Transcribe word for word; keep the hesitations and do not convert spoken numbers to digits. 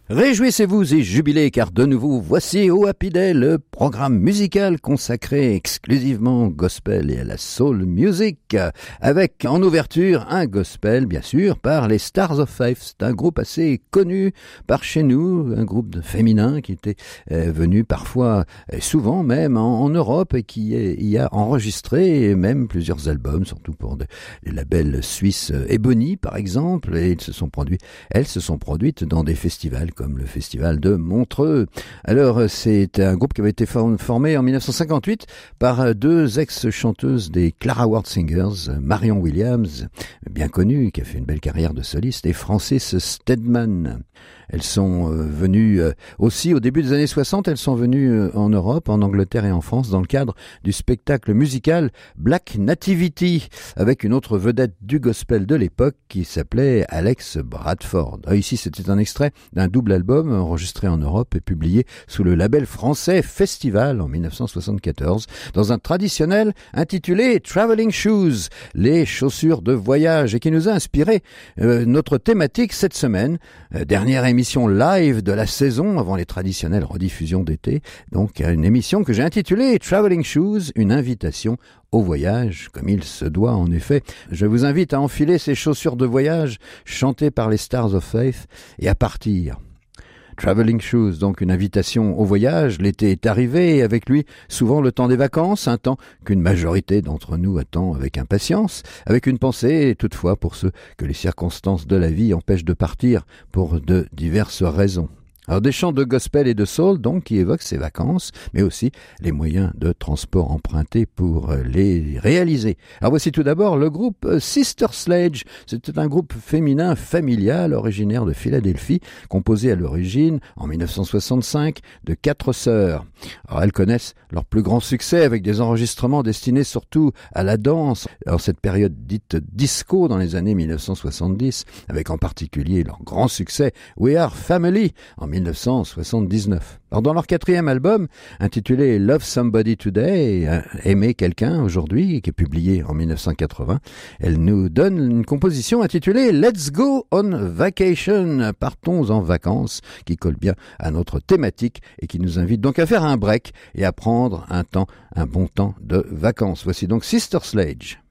Réjouissez-vous et jubilez car de nouveau voici au Happy Day le programme musical consacré exclusivement au gospel et à la soul music avec en ouverture un gospel bien sûr par les Stars of Faith. C'est un groupe assez connu par chez nous, un groupe de féminin qui était euh, venu parfois euh, souvent même en, en Europe et qui est, y a enregistré même plusieurs albums, surtout pour de, les labels suisses euh, Ebony par exemple, et ils se sont produits, elles se sont produites dans des festivals comme le festival de Montreux. Alors, c'est un groupe qui avait été formé en dix-neuf cent cinquante-huit par deux ex-chanteuses des Clara Ward Singers, Marion Williams, bien connue, qui a fait une belle carrière de soliste, et Frances Steadman. Elles sont euh, venues euh, aussi au début des années soixante, elles sont venues euh, en Europe, en Angleterre et en France dans le cadre du spectacle musical Black Nativity avec une autre vedette du gospel de l'époque qui s'appelait Alex Bradford. Ah, ici, c'était un extrait d'un double album enregistré en Europe et publié sous le label français Festival en dix-neuf cent soixante-quatorze dans un traditionnel intitulé Traveling Shoes, les chaussures de voyage, et qui nous a inspiré euh, notre thématique cette semaine, euh, dernière émission émission live de la saison avant les traditionnelles rediffusions d'été. Donc, une émission que j'ai intitulée Traveling Shoes, une invitation au voyage, comme il se doit en effet. Je vous invite à enfiler ces chaussures de voyage chantées par les Stars of Faith et à partir. Traveling Shoes, donc une invitation au voyage. L'été est arrivé et avec lui souvent le temps des vacances, un temps qu'une majorité d'entre nous attend avec impatience, avec une pensée toutefois pour ceux que les circonstances de la vie empêchent de partir pour de diverses raisons. Alors des chants de gospel et de soul donc qui évoquent ces vacances, mais aussi les moyens de transport empruntés pour les réaliser. Alors voici tout d'abord le groupe Sister Sledge. C'était un groupe féminin familial originaire de Philadelphie, composé à l'origine en dix-neuf cent soixante-cinq de quatre sœurs. Alors elles connaissent leur plus grand succès avec des enregistrements destinés surtout à la danse. Alors cette période dite disco dans les années dix-neuf cent soixante-dix, avec en particulier leur grand succès We Are Family en dix-neuf cent soixante-dix-neuf. Alors dans leur quatrième album, intitulé Love Somebody Today, Aimer quelqu'un aujourd'hui, qui est publié en dix-neuf cent quatre-vingts, elle nous donne une composition intitulée Let's Go on Vacation, partons en vacances, qui colle bien à notre thématique et qui nous invite donc à faire un break et à prendre un temps, un bon temps de vacances. Voici donc Sister Sledge.